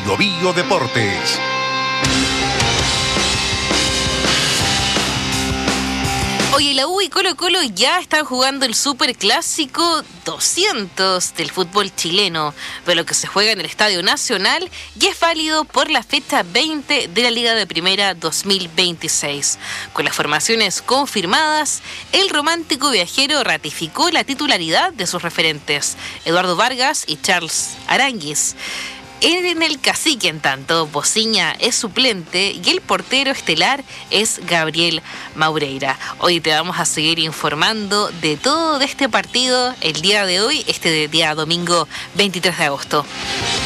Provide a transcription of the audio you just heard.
Biobío Deportes. Oye, la U y Colo-Colo ya están jugando el Superclásico 200 del fútbol chileno, pero lo que se juega en el Estadio Nacional ya es válido por la fecha 20 de la Liga de Primera 2026. Con las formaciones confirmadas, el romántico viajero ratificó la titularidad de sus referentes, Eduardo Vargas y Charles Aránguiz. En el Cacique, en tanto, Bociña es suplente y el portero estelar es Gabriel Maureira. Hoy te vamos a seguir informando de todo de este partido el día de hoy, día domingo 23 de agosto.